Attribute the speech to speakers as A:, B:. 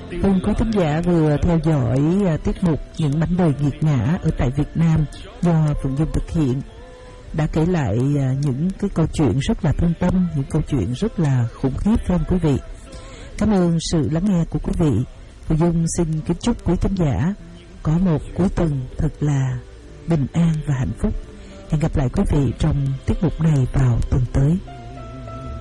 A: Vâng, có thính giả vừa theo dõi tiết mục Những mảnh đời nghiệt ngã ở tại Việt Nam do Phượng Dung thực hiện, đã kể lại những cái câu chuyện rất là thương tâm, những câu chuyện rất là khủng khiếp phải không quý vị? Cảm ơn sự lắng nghe của quý vị. Phượng Dung xin kính chúc quý thính giả có một cuối tuần thật là bình an và hạnh phúc. Hẹn gặp lại quý vị trong tiết mục này vào tuần tới.